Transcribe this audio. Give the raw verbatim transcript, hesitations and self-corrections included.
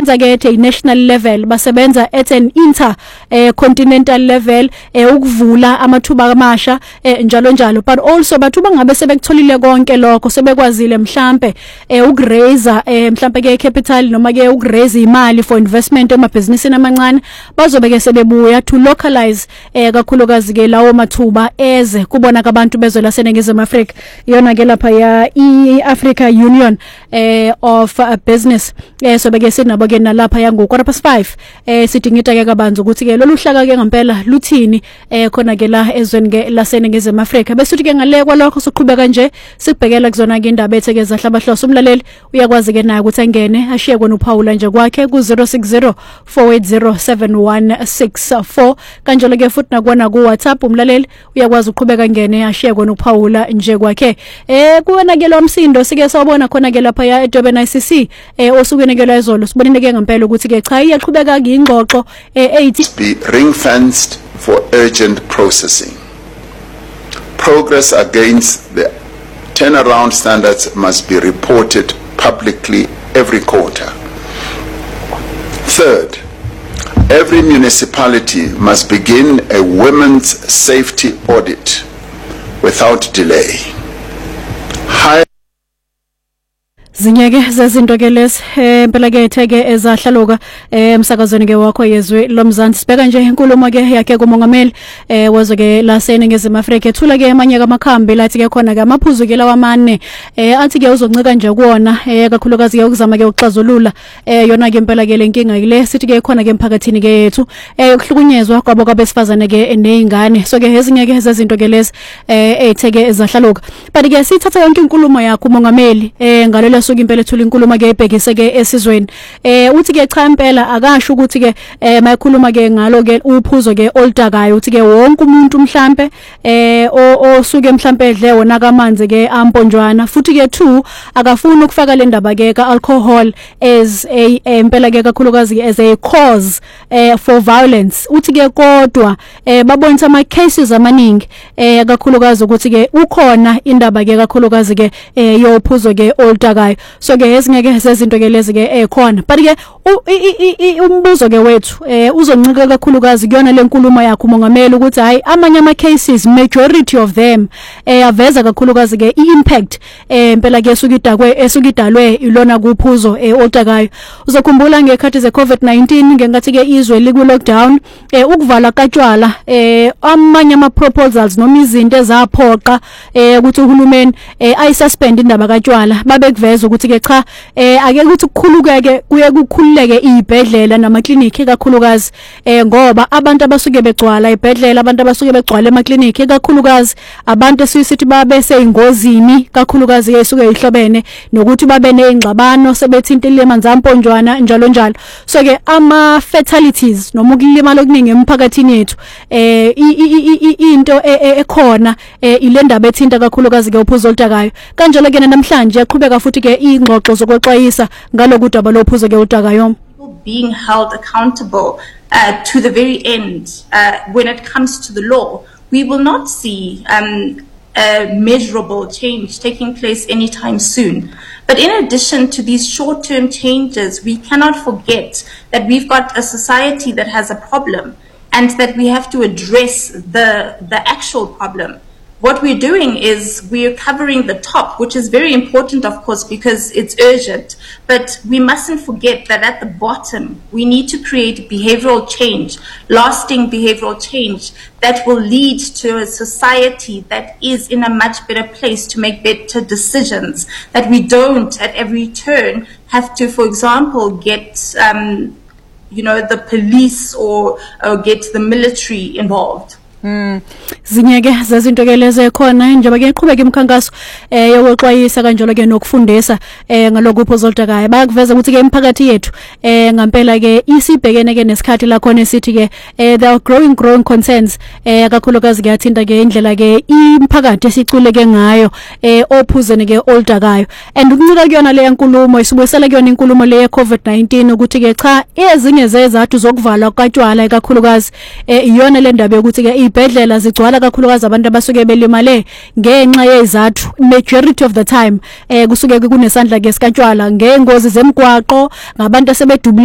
basebenza ke at a national level, basebenza at an inter eh, continental level eh, ukuvula amathuba amasha eh, njalo njalo, but also bathu bangabe sebekutholile konke lokho sebekwazile mhlambe eh, ukuraise eh, mhlambe ke capital noma ke ukuraise imali for investment emabhizinisini amancane, bazobe ke sebebuya to localize eh, kakhulukazi ke lawo mathuba eze kubona abantu bezwe laseNingizimu Afrika. Yona ke lapha ya i-Africa Union eh, of uh, Business eh, so beke sinabo ke nalapha yango quarter past five eh, sidingita ke kabanzi ukuthi ke lolu hlaka ke ngempela luthini eh, khona ke la ezweni ke laseNingizimu Afrika. Bese uthi ke ngale kwalokho soqhubeka nje sibhekela kuzona ke indaba etheke zahlabahloso. Umlaleli uyakwazi ke naye ukuthi angene ashiye kona uPaula nje kwakhe ku zero six zero four eight zero seven one six four, kanjalo ke futhi nakwana ku WhatsApp umlaleli uyakwazi uqhubeka ngene ashiye kona uPaula nje kwakhe. Eh kuwena ke lo msindo sike sawubona khona ke lapha ya eDurban I C C eh osukene ke la izolo sibonile ke ngempela ukuthi ke cha iyaqhubeka ke ingxoxo eh eighty be ring fenced for urgent processing. Progress against the turnaround standards must be reported publicly every quarter. Third, every municipality must begin a women's safety audit without delay. High zinyeke zezinto ke lezi empela ke etheke ezahlaluka emsakazweni ke wakho yezwe lomzansi. Sibeka nje inkulumo ke yakhe kumongameli eh wezwe ke laseNingizimu Afrika ethula ke amanye kamakhambi lathi ke khona ke amaphuzu ke lawamane eh athi ke uzoncika nje kuona eh kakhulukazi ke ukuzama ke ukuxazulula eh yona ke impela ke lenkinga ile sithi ke khona ke emphakathini ke yethu eh yokuhlukunyezwa kwabo kwabesifazane ke nezingane. So ke ezinye ke zezinto ke lezi eh etheke ezahlaluka, but ke sithatha yonke inkulumo yakhe umongameli eh ngalelo suku impela ethula inkulumo ke ibhekise ke esizweni eh uthi ke cha impela akasho ukuthi ke eh mayikhuluma ke ngalo ke uphuzo ke oludakayo uthi ke wonke umuntu mhlambe eh osuke mhlambe edle wona kamanzi ke amponjwana, futhi ke two akafuni ukufaka le ndaba ke ka alcohol as a impela ke kakhulukazi as a cause eh for violence. Uthi ke kodwa eh babonisa ama cases amaningi eh kakhulukazi ukuthi ke ukhona indaba ke kakhulukazi ke eh yophuzo ke oludakayo. So ke ezinye ke sezinto ke lezi ke ekhona, but ke umbuzo ke wethu eh uzoncika kakhulukazi kuyona lenkulumo yakhe umongameli ukuthi hayi amanye ama cases majority of them eh aveza kakhulukazi ke iimpact eh impela ke esukidakwe esukidalwe ilona kuphuzo eh oludakayo. Uzokhumbula ngekhathi ze COVID nineteen ngenkathi ke izwe liku lockdown eh ukuvala katshwala eh amanye ama proposals noma izinto ezaphoqa eh ukuthi uhulumeni eh ayisuspend indaba katshwala babe kuveza ukuthi ke cha eh ake ukuthi ukukhulukeke kuye kukhululeke izibhedlela namakliniki kakhulukazi eh ngoba abantu abasuke begcwala izibhedlela, abantu abasuke begcwala emakliniki kakhulukazi, abantu esisithi babe seyingozini kakhulukazi esuke ihlobene nokuthi babe nezingxabano sebethintile emanzi amponjwana njalo njalo. So ke ama fatalities noma ukulimala okuningi emphakathini yethu eh into ekhona eh ile ndaba ethinta kakhulukazi ke uphuzo oludakayo. Kanjalo ke namhlanje yaqhubeka futhi ke ingxoxo zokuxwayisa ngalokuthi abalophuzo ke oludakayo being held accountable uh, to the very end uh, when it comes to the law. We will not see um, a measurable change taking place anytime soon. But in addition to these short-term changes, we cannot forget that we've got a society that has a problem and that we have to address the, the actual problem. What we're doing is we're covering the top, which is very important, of course, because it's urgent. But we mustn't forget that at the bottom, we need to create behavioral change, lasting behavioral change that will lead to a society that is in a much better place to make better decisions, that we don't at every turn have to, for example, get um, you know, the police or, or get the military involved. Mm. Zinyeke zezinto ke leze khona njengoba ke iqhubeka imikhankaso eh yokuxwayisa kanjalo ke nokufundisa eh ngalokuphuzo oludakayo. Bayakuveza ukuthi ke imphakathi yethu eh ngampela ke isibhekene ke nesikhathi la khona esithi ke eh there are growing growing concerns eh kakhulukazi ke yathinta ke indlela ke imphakathi esiculeke ngayo eh ophuzene ke oludakayo. And ukuncika kuyona le nkulumo isibuyisela kuyona inkulumo le ye COVID nineteen ukuthi ke cha ezinye zezathu zokuvala kwatshwala kakhulukazi eh iyona le ndaba yokuthi ke ibhedlela zigcwala kakhulukazi abantu abasuke belimale ngenxa yezathu majority of the time eh kusuke kunesandla ke sikatshwala ngengozi zemgwaqo ngabantu asebedubula